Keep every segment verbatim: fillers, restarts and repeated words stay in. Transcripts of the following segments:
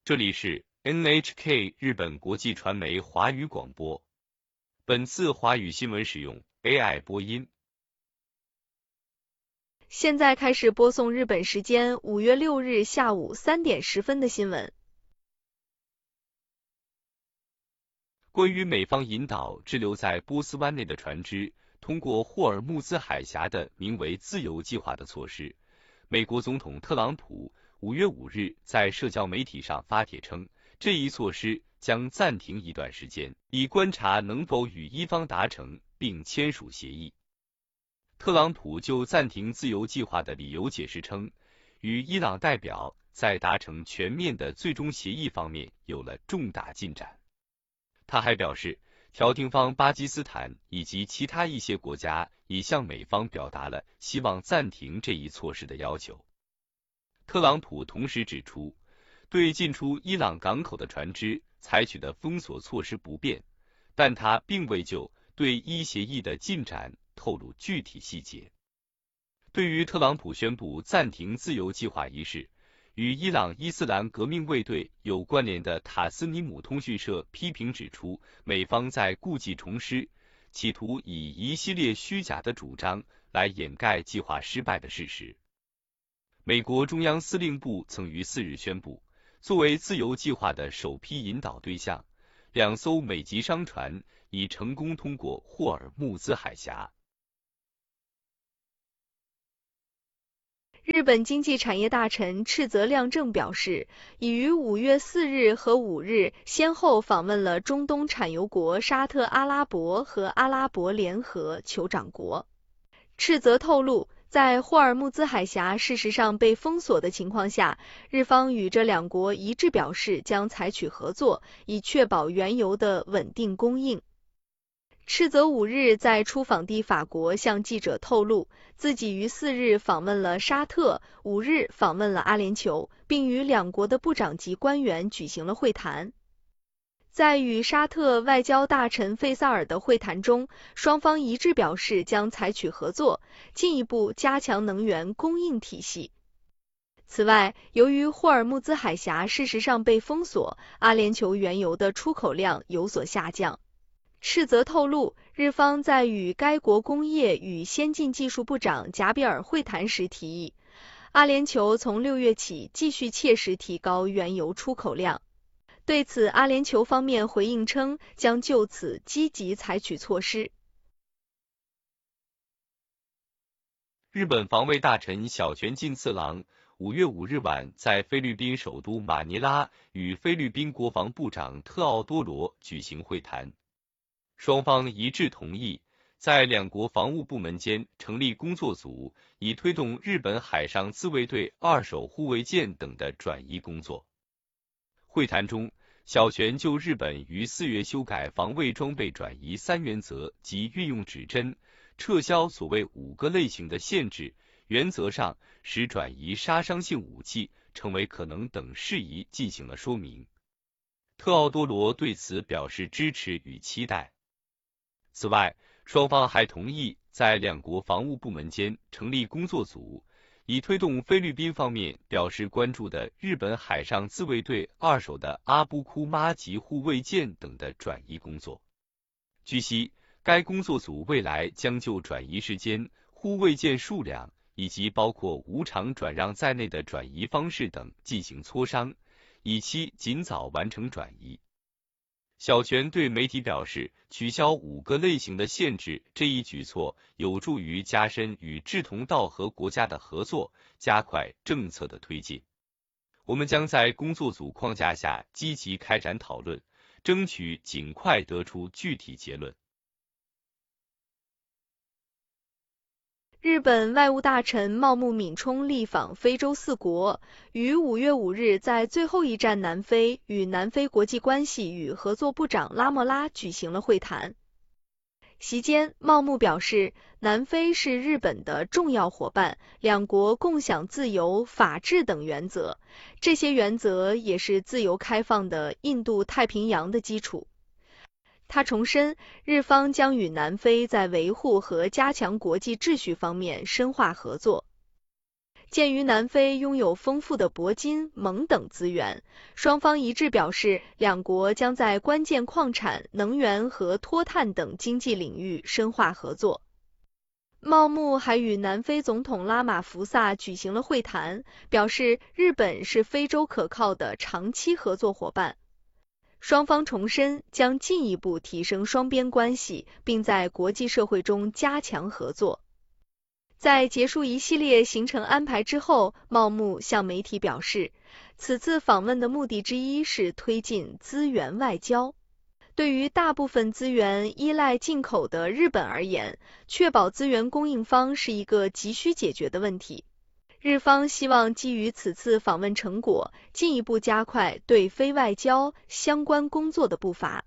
这里是 N H K 日本国际传媒华语广播。本次华语新闻使用 A I 播音。 现在开始播送日本时间五月六日下午三点十分的新闻。 关于美方引导滞留在波斯湾内的船只通过霍尔木兹海峡的名为自由计划的措施，美国总统特朗普五月五日在社交媒体上发帖称，这一措施将暂停一段时间，以观察能否与伊方达成并签署协议。特朗普就暂停自由计划的理由解释称，与伊朗代表在达成全面的最终协议方面有了重大进展。他还表示，调停方巴基斯坦以及其他一些国家已向美方表达了希望暂停这一措施的要求。特朗普同时指出，对进出伊朗港口的船只采取的封锁措施不变，但他并未就对伊协议的进展透露具体细节。对于特朗普宣布暂停自由计划一事，与伊朗伊斯兰革命卫队有关联的塔斯尼姆通讯社批评指出，美方在故技重施，企图以一系列虚假的主张来掩盖计划失败的事实。美国中央司令部曾于四日宣布，作为自由计划的首批引导对象，两艘美籍商船已成功通过霍尔木兹海峡。 日本经济产业大臣赤泽亮正表示，已于五月四日和五日先后访问了中东产油国沙特阿拉伯和阿拉伯联合酋长国。赤泽透露，在霍尔木兹海峡事实上被封锁的情况下，日方与这两国一致表示将采取合作，以确保原油的稳定供应。赤泽五日在出访地法国向记者透露，自己于四日访问了沙特，五日访问了阿联酋，并与两国的部长级官员举行了会谈。在与沙特外交大臣费萨尔的会谈中，双方一致表示将采取合作，进一步加强能源供应体系。此外，由于霍尔木兹海峡事实上被封锁，阿联酋原油的出口量有所下降。赤泽透露，日方在与该国工业与先进技术部长贾比尔会谈时提议，阿联酋从六月起继续切实提高原油出口量。对此，阿联酋方面回应称，将就此积极采取措施。 日本防卫大臣小泉进次郎五月五日晚在菲律宾首都马尼拉与菲律宾国防部长特奥多罗举行会谈。双方一致同意，在两国防务部门间成立工作组，以推动日本海上自卫队二手护卫舰等的转移工作。会谈中，小泉就日本于四月修改防卫装备转移三原则及运用指针，撤销所谓五个类型的限制，原则上使转移杀伤性武器成为可能等事宜进行了说明。特奥多罗对此表示支持与期待。此外，双方还同意在两国防务部门间成立工作组，以推动菲律宾方面表示关注的日本海上自卫队二手的阿布库妈级护卫舰等的转移工作。据悉，该工作组未来将就转移时间、护卫舰数量以及包括无偿转让在内的转移方式等进行磋商，以期尽早完成转移。小泉对媒体表示，取消五个类型的限制这一举措有助于加深与志同道合国家的合作，加快政策的推进。我们将在工作组框架下积极开展讨论，争取尽快得出具体结论。 日本外务大臣茂木敏充力访非洲四国，于五月五日在最后一站南非与南非国际关系与合作部长拉莫拉举行了会谈。席间，茂木表示，南非是日本的重要伙伴，两国共享自由、法治等原则，这些原则也是自由开放的印度太平洋的基础。他重申，日方将与南非在维护和加强国际秩序方面深化合作。 鉴于南非拥有丰富的铂金、锰等资源，双方一致表示，两国将在关键矿产、能源和脱碳等经济领域深化合作。茂木还与南非总统拉马福萨举行了会谈，表示日本是非洲可靠的长期合作伙伴。双方重申将进一步提升双边关系，并在国际社会中加强合作。在结束一系列行程安排之后，茂木向媒体表示，此次访问的目的之一是推进资源外交。对于大部分资源依赖进口的日本而言，确保资源供应方是一个急需解决的问题。日方希望基于此次访问成果，进一步加快对非外交相关工作的步伐。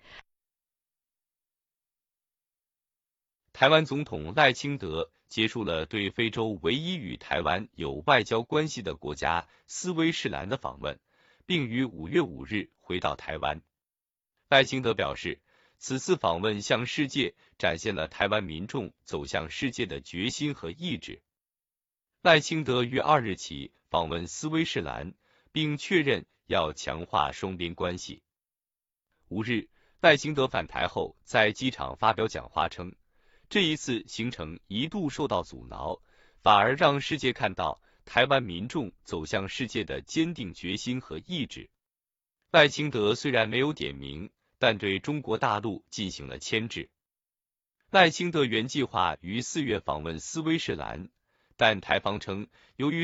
台湾总统赖清德结束了对非洲唯一与台湾有外交关系的国家斯威士兰的访问，并于五月五日回到台湾。赖清德表示，此次访问向世界展现了台湾民众走向世界的决心和意志。赖清德于二日起访问斯威士兰，并确认要强化双边关系。五日，赖清德返台后在机场发表讲话称，这一次行程一度受到阻挠，反而让世界看到台湾民众走向世界的坚定决心和意志。赖清德虽然没有点名，但对中国大陆进行了牵制。赖清德原计划于四月访问斯威士兰，但台方称，由于